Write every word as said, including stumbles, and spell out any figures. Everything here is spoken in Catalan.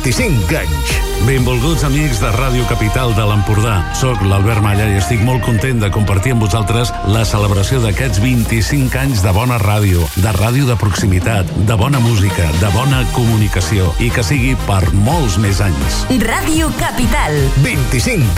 vint-i-cinc anys. Benvolguts amics de Ràdio Capital de l'Empordà. Soc l'Albert Malla i estic molt content de compartir amb vosaltres la celebració d'aquests vint-i-cinc anys de bona ràdio, de ràdio de proximitat, de bona música, de bona comunicació i que sigui per molts més anys. Ràdio Capital. vint-i-cinc